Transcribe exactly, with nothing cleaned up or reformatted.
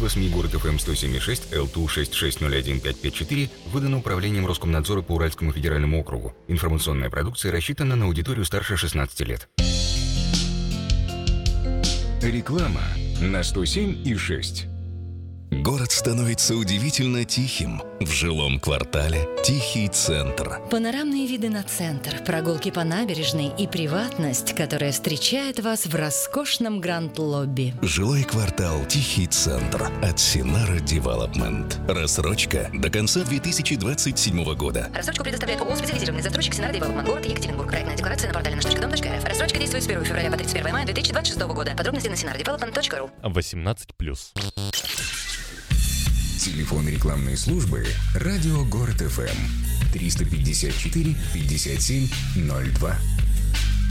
Свидетельство СМИ «Город эф эм сто семь и шесть» эл ту шесть шесть ноль один пять пять четыре выдано Управлением Роскомнадзора по Уральскому федеральному округу. Информационная продукция рассчитана на аудиторию старше шестнадцати лет. Реклама на сто семь и шесть. Город становится удивительно тихим. В жилом квартале «Тихий центр». Панорамные виды на центр, прогулки по набережной и приватность, которая встречает вас в роскошном гранд-лобби. Жилой квартал «Тихий центр» от Синара Девелопмент. Рассрочка до конца две тысячи двадцать седьмого года. Рассрочку предоставляет ООО «Специализированный застройщик Синара Девелопмент, город Екатеринбург». Проектная декларация на портале наш точка дом точка эр эф. Рассрочка действует с первого февраля по тридцать первого мая две тысячи двадцать шестого года. Подробности на синара девелопмент точка ру. восемнадцать плюс. Телефон рекламной службы «Радио Город эф эм» триста пятьдесят четыре пятьдесят семь ноль два.